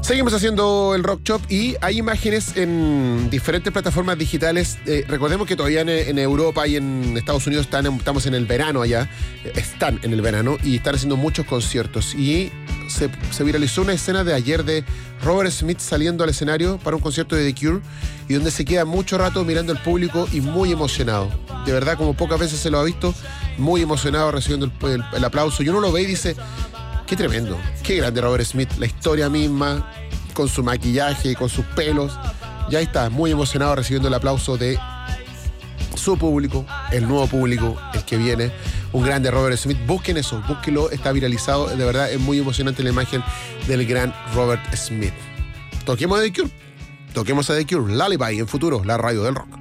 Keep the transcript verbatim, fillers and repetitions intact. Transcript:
Seguimos haciendo el Rock Shop y hay imágenes en diferentes plataformas digitales. Eh, recordemos que todavía en, en Europa y en Estados Unidos están, estamos en el verano allá, eh, están en el verano y están haciendo muchos conciertos. Y se, se viralizó una escena de ayer de Robert Smith saliendo al escenario para un concierto de The Cure y donde se queda mucho rato mirando al público y muy emocionado. De verdad, como pocas veces se lo ha visto, muy emocionado recibiendo el, el, el aplauso. Y uno lo ve y dice... Qué tremendo, qué grande Robert Smith, la historia misma, con su maquillaje, con sus pelos. Ya está, muy emocionado recibiendo el aplauso de su público, el nuevo público, el que viene. Un grande Robert Smith, busquen eso, búsquenlo, está viralizado. De verdad, es muy emocionante la imagen del gran Robert Smith. Toquemos a The Cure, toquemos a The Cure, Lullaby en Futuro, la radio del rock.